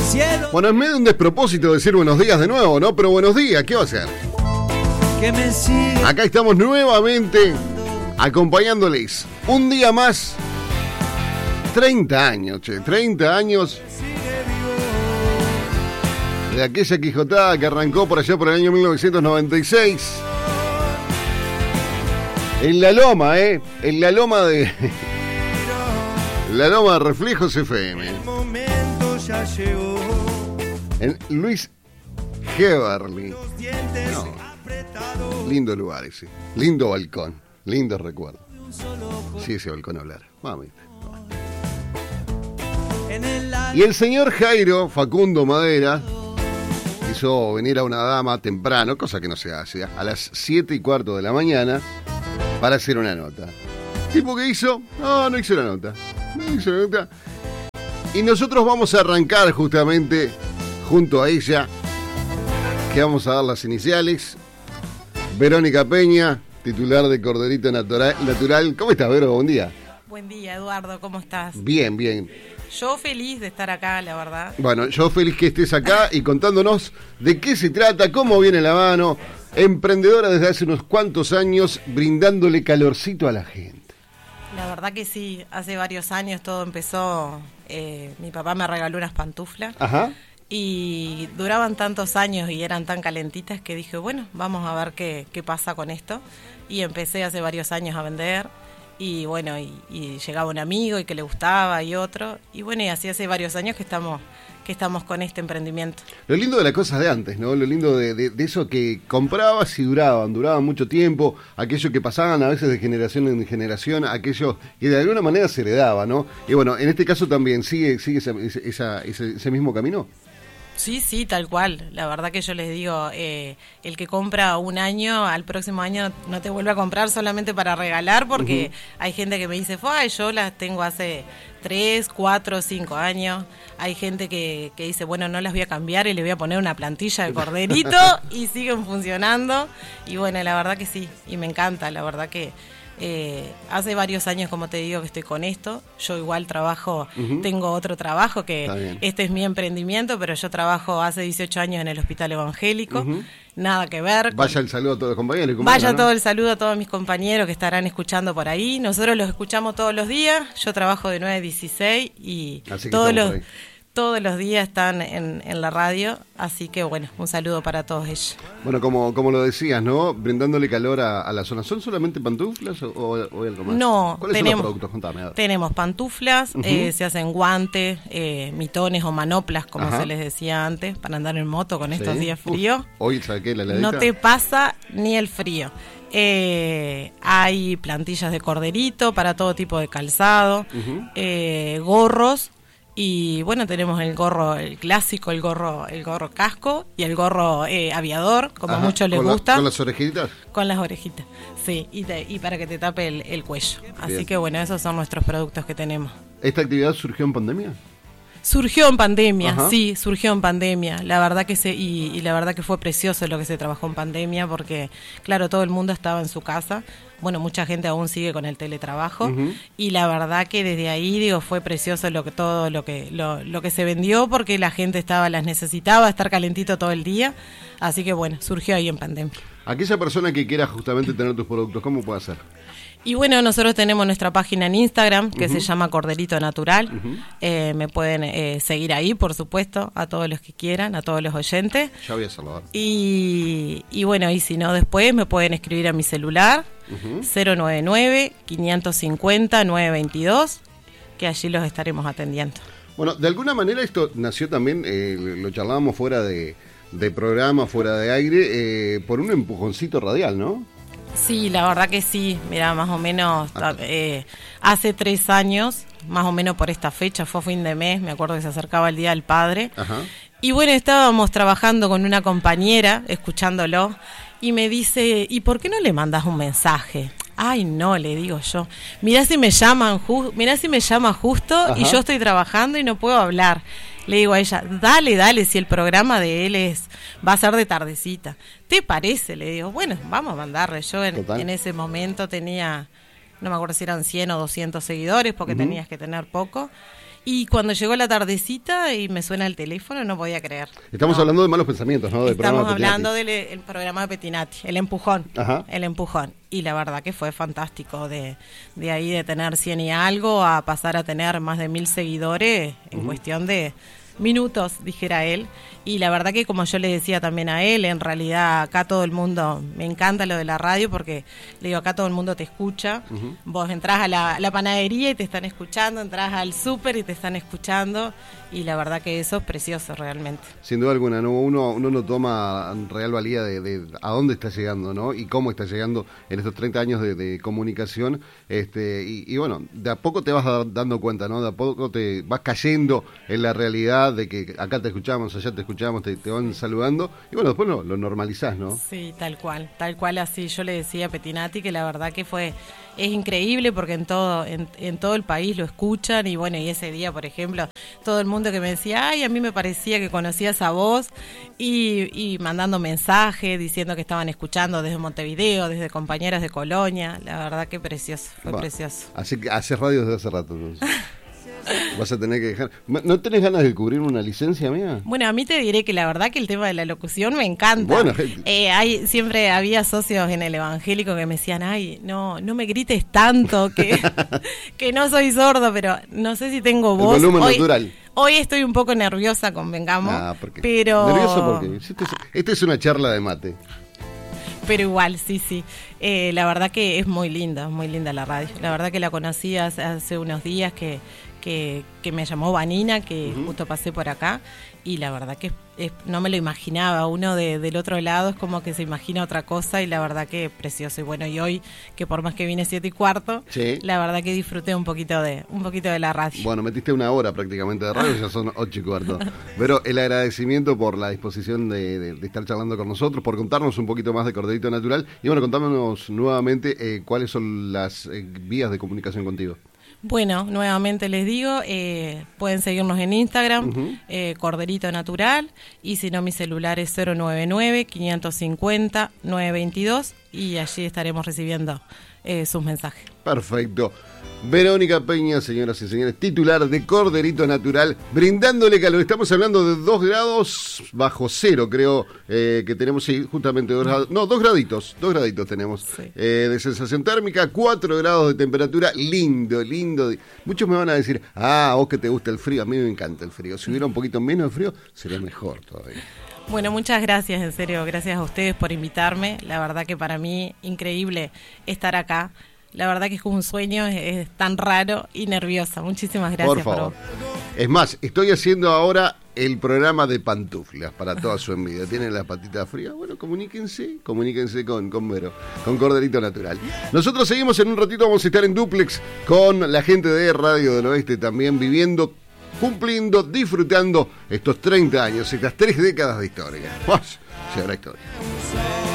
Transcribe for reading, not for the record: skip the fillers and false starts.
cielo. Bueno, es medio un despropósito decir buenos días de nuevo, ¿no? Pero buenos días, ¿qué va a hacer? Que me sigue. Acá estamos nuevamente acompañándoles. Un día más. 30 años, 30 años de aquella Quijotada que arrancó por allá por el año 1996. En la loma, en la loma de... la loma de Reflejos FM. El momento ya llegó. En Luis Heberly. Los dientes No. apretados. Lindo lugar ese. Lindo balcón. Lindo recuerdo. Sí, ese balcón hablar. Mami. En el Y el señor Jairo Facundo Madera hizo venir a una dama temprano, cosa que no se hace, a las 7:15 de la mañana para hacer una nota. ¿Tipo qué hizo? No hizo la nota. No hizo la nota. Y nosotros vamos a arrancar justamente junto a ella, que vamos a dar las iniciales. Verónica Peña, titular de Corderito Natural. ¿Cómo estás, Vero? Buen día. Buen día, Eduardo, ¿cómo estás? Bien, bien. Yo feliz de estar acá, la verdad. Bueno, yo feliz que estés acá y contándonos de qué se trata, cómo viene la mano. Emprendedora desde hace unos cuantos años, brindándole calorcito a la gente. La verdad que sí, hace varios años todo empezó, mi papá me regaló unas pantuflas. Ajá. Y duraban tantos años y eran tan calentitas que dije, bueno, vamos a ver qué pasa con esto. Y empecé hace varios años a vender. Y bueno, y llegaba un amigo y que le gustaba y otro. Y bueno, y así hace varios años que estamos con este emprendimiento. Lo lindo de las cosas de antes, ¿no? Lo lindo de eso que comprabas y duraban mucho tiempo, aquello que pasaban a veces de generación en generación, aquello que de alguna manera se heredaba, ¿no? Y bueno, en este caso también sigue ese mismo camino. Sí, tal cual. La verdad que yo les digo, el que compra un año, al próximo año no te vuelve a comprar solamente para regalar, porque hay gente que me dice, yo las tengo hace 3, 4, 5 años. Hay gente que dice, bueno, no las voy a cambiar y le voy a poner una plantilla de corderito y siguen funcionando. Y bueno, la verdad que sí, y me encanta, la verdad que... hace varios años, como te digo, que estoy con esto. Yo igual trabajo, tengo otro trabajo que este es mi emprendimiento, pero yo trabajo hace 18 años en el Hospital Evangélico. Nada que ver. Vaya el saludo a todos los compañeros. Vaya todo el saludo a todos mis compañeros que estarán escuchando por ahí. Nosotros los escuchamos todos los días. Yo trabajo de 9 a 16 y todos los días están en la radio, así que bueno, un saludo para todos ellos. Bueno, como lo decías, ¿no? Brindándole calor a la zona. ¿Son solamente pantuflas o algo más? No, ¿Cuáles son los productos? Contame. Tenemos pantuflas, se hacen guantes, mitones o manoplas, como se les decía antes, para andar en moto con estos días fríos. Hoy saqué la heladita. No te pasa ni el frío. Hay plantillas de corderito para todo tipo de calzado, gorros. Y bueno, tenemos el gorro, el clásico, el gorro casco y el gorro aviador, como a muchos les gusta. ¿Con las orejitas? Con las orejitas, sí, y para que te tape el cuello. Así que bueno, esos son nuestros productos que tenemos. ¿Esta actividad surgió en pandemia? Surgió en pandemia, sí, surgió en pandemia. La verdad que y la verdad que fue precioso lo que se trabajó en pandemia, porque claro, todo el mundo estaba en su casa. Bueno, mucha gente aún sigue con el teletrabajo y la verdad que desde ahí fue precioso lo que se vendió, porque la gente las necesitaba estar calentito todo el día. Así que bueno, surgió ahí en pandemia. Aquella persona que quiera justamente tener tus productos, ¿cómo puede hacer? Y bueno, nosotros tenemos nuestra página en Instagram que se llama Corderito Natural. Me pueden seguir ahí, por supuesto, a todos los que quieran, a todos los oyentes. Ya voy a hacerlo ahora. Y bueno, y si no, después me pueden escribir a mi celular 099-550-922, que allí los estaremos atendiendo. Bueno, de alguna manera esto nació también, lo charlábamos fuera de programa, fuera de aire, por un empujoncito radial, ¿no? Sí, la verdad que sí. Mira, más o menos hace 3 años, más o menos por esta fecha, fue fin de mes, me acuerdo que se acercaba el Día del Padre. Y bueno, estábamos trabajando con una compañera, escuchándolo, y me dice, ¿y por qué no le mandas un mensaje? Ay, no, le digo yo. Mirá si me llama justo y yo estoy trabajando y no puedo hablar. Le digo a ella, dale, si el programa de él va a ser de tardecita. ¿Te parece? Le digo, bueno, vamos a mandarle. Yo en ese momento tenía, no me acuerdo si eran 100 o 200 seguidores, porque tenías que tener poco. Y cuando llegó la tardecita y me suena el teléfono, no podía creer. Estamos hablando de Malos Pensamientos, ¿no? Estamos hablando del programa de Pettinati, El Empujón. Ajá. El Empujón. Y la verdad que fue fantástico, de ahí de tener 100 y algo a pasar a tener más de 1000 seguidores en cuestión de minutos, dijera él. Y la verdad que, como yo le decía también a él, en realidad acá todo el mundo, me encanta lo de la radio porque le digo, acá todo el mundo te escucha. Vos entrás a la panadería y te están escuchando, entrás al súper y te están escuchando, y la verdad que eso es precioso realmente. Sin duda alguna, ¿no? Uno no toma real valía de a dónde está llegando, ¿no? Y cómo está llegando en estos 30 años de comunicación, y bueno, de a poco te vas dando cuenta, ¿no? De a poco te vas cayendo en la realidad de que acá te escuchamos, allá te escuchamos, te van saludando, y bueno, después lo normalizás, ¿no? Sí, tal cual así. Yo le decía a Pettinati que la verdad que es increíble porque en todo el país lo escuchan, y bueno, y ese día, por ejemplo, todo el mundo que me decía, ay, a mí me parecía que conocía esa voz, y mandando mensajes diciendo que estaban escuchando desde Montevideo, desde compañeras de Colonia. La verdad que precioso, fue precioso. Así que haces radio desde hace rato, entonces. Vas a tener que dejar. ¿No tenés ganas de cubrir una licencia mía? Bueno, a mí te diré que la verdad que el tema de la locución me encanta. Bueno, siempre había socios en el evangélico que me decían, ay, no me grites tanto, que no soy sordo, pero no sé si tengo voz. El volumen natural. Hoy estoy un poco nerviosa, convengamos. Pero... ¿Nerviosa porque esta es una charla de mate. Pero igual, sí. La verdad que es muy linda la radio. La verdad que la conocí hace unos días que me llamó Vanina, que justo pasé por acá, y la verdad que no me lo imaginaba. Uno del otro lado es como que se imagina otra cosa, y la verdad que precioso. Y bueno, y hoy, que por más que vine 7:15, sí, la verdad que disfruté un poquito de la radio. Bueno, metiste una hora prácticamente de radio, ya son 8:15. Pero el agradecimiento por la disposición de estar charlando con nosotros, por contarnos un poquito más de Corderito Natural, y bueno, contándonos nuevamente cuáles son las vías de comunicación contigo. Bueno, nuevamente les digo, pueden seguirnos en Instagram, Corderito Natural, y si no, mi celular es 099-550-922, y allí estaremos recibiendo sus mensajes. Perfecto. Verónica Peña, señoras y señores, titular de Corderito Natural, brindándole calor. Estamos hablando de 2 grados bajo cero, creo que tenemos, sí, justamente 2 grados. No, 2 graditos tenemos, sí, de sensación térmica, 4 grados de temperatura, lindo. Muchos me van a decir, vos que te gusta el frío, a mí me encanta el frío. Si hubiera un poquito menos de frío, sería mejor todavía. Bueno, muchas gracias, en serio, gracias a ustedes por invitarme. La verdad que para mí, increíble estar acá. La verdad que es como un sueño, es tan raro y nerviosa. Muchísimas gracias. Por favor. Es más, estoy haciendo ahora el programa de pantuflas para toda su envidia. ¿Tienen las patitas frías? Bueno, comuníquense con Vero, con Corderito Natural. Nosotros seguimos en un ratito, vamos a estar en dúplex con la gente de Radio del Oeste también, viviendo, cumpliendo, disfrutando estos 30 años, estas 3 décadas de historia. ¡Uah! Se hará historia.